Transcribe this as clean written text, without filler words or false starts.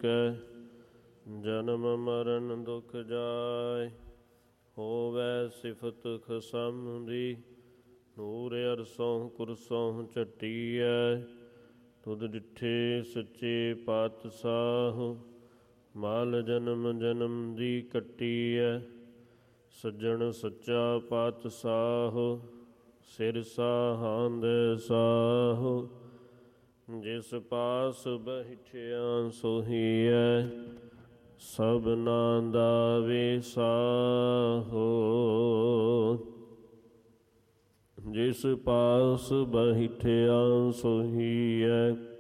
ਕੈ, ਜਨਮ ਮਰਨ ਦੁਖ ਜਾਇ। ਹੋਵੈ ਸਿਫਤ ਖਸਮ ਦੀ, ਨੂਰ ਅਰਸੋਂ ਕੁਰਸੋਂ ਝਟੀਐ। ਤੁਧ ਡਿਠੇ ਸੱਚੇ ਪਾਤਸ਼ਾਹ, ਮਾਲ ਜਨਮ ਜਨਮ ਦੀ ਕੱਟੀਐ। ਸੱਜਣ ਸੱਚਾ ਪਾਤਸ਼ਾਹ, ਸਿਰ ਸਾਹਾਂਦ ਸਾਹੁ। ਜਿਸ ਪਾਸ ਬੈਠਿਆ ਸੋਹੀਐ, ਸਭਨਾ ਦਾ ਵਿਸਾਹੋ। ਜਿਸ ਪਾਸ ਬੈਠਿਆ ਸੋਹੀਐ,